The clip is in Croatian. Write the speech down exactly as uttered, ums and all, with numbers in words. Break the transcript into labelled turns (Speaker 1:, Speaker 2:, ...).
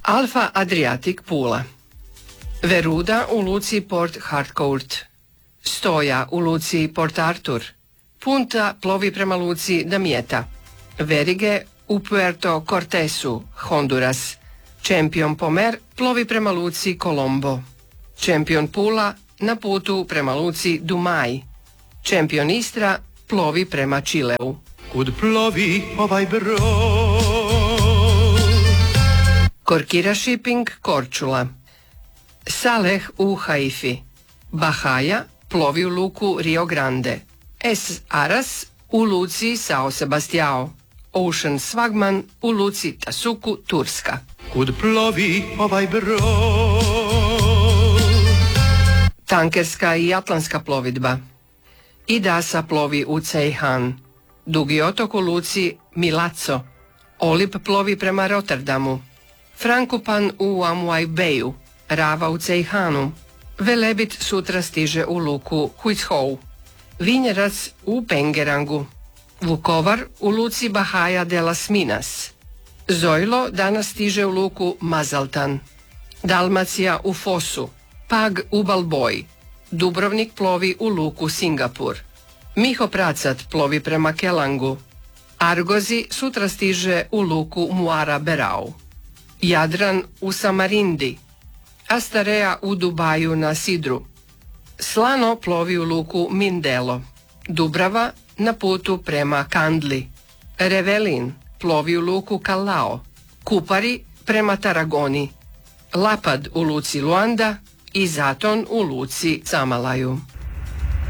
Speaker 1: Alfa Adriatic Pula, Veruda u luci Port Harcourt, Stoja u luci Port Arthur, Punta plovi prema luci Damietta, Verige u Puerto Cortesu, Honduras, Champion Pomer plovi prema luci Colombo, Champion Pula na putu prema luci Dumai, Champion Istra plovi prema Čileu.
Speaker 2: Kud plovi ovaj brod?
Speaker 1: Korkira Shipping Korčula, Saleh u Haifi, Bahaja plovi u luku Rio Grande, S. Aras u luci São Sebastião, Ocean Swagman u luci Tasuku, Turska.
Speaker 2: Kud plovi ovaj brod?
Speaker 1: Tankerska i atlantska plovidba. Idasa plovi u Ceyhan, Dugi otok u luci Milazzo, Olip plovi prema Rotterdamu, Frankopan u Amuai Bayu, Rava u Ceyhanu, Velebit sutra stiže u luku Huizhou, Vinjerac u Pengerangu, Vukovar u luci Bahaja de las Minas, Zojlo danas stiže u luku Mazaltan, Dalmacija u Fosu, Pag u Balboji, Dubrovnik plovi u luku Singapur, Miho Pracat plovi prema Kelangu, Argozi sutra stiže u luku Muara Berau, Jadran u Samarindi, Astarea u Dubaju na Sidru, Slano plovi u luku Mindelo, Dubrava na putu prema Kandli, Revelin plovi u luku Callao, Kupari prema Taragoni, Lapad u luci Luanda i Zaton u luci Samalaju.